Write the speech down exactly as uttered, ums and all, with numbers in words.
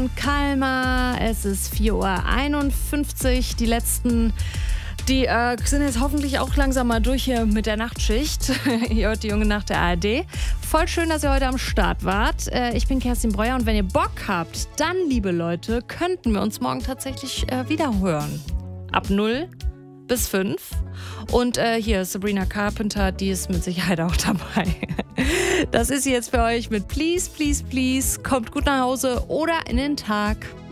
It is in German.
und Kalmar. Es ist vier Uhr einundfünfzig. Die letzten, die äh, sind jetzt hoffentlich auch langsam mal durch hier mit der Nachtschicht. Ihr hört die junge Nacht der A R D. Voll schön, dass ihr heute am Start wart. Äh, ich bin Kerstin Breuer und wenn ihr Bock habt, dann, liebe Leute, könnten wir uns morgen tatsächlich äh, wieder hören. Ab null bis fünf. Und äh, hier Sabrina Carpenter, die ist mit Sicherheit auch dabei. Das ist sie jetzt für euch mit Please, Please, Please. Kommt gut nach Hause oder in den Tag.